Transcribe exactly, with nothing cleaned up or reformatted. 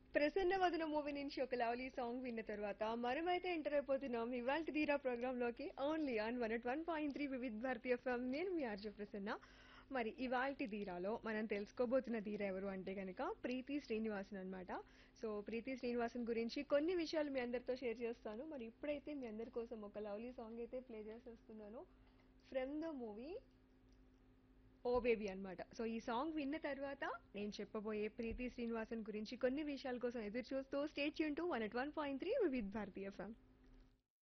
ప్రసన్న వదన movie నుంచి ఒక lovely song విన్న తర్వాత మనమైతే ఎంటర్ అయిపోతున్నాం ఇవాల్టి ధీరా ప్రోగ్రామ్ లోకి only on one at one point three Vividh Bharatiya FM. నేను మీ ఆర్జే ప్రసన్న. మరి ఇవాల్టి ధీరాలో మనం తెలుసుకోబోతున్న ధీర ఎవరు అంటే కనుక ప్రీతి శ్రీనివాసన్ అన్నమాట. సో ప్రీతి శ్రీనివాసన్ గురించి కొన్ని విషయాలు మీ అందరితో షేర్ చేస్తాను. మరి ఇప్పుడైతే మీ అందరి కోసం ఒక లవ్లీ సాంగ్ అయితే ప్లే చేసేస్తున్నాను from the movie oh baby అన్నమాట. సో ఈ సాంగ్ విన్న తర్వాత నేను చెప్పబోయే ప్రీతి శ్రీనివాసన్ గురించి కొన్ని విషయాల కోసం ఎదురు చూస్తూ stay tune to one at one point three Vividh Bharatiya FM.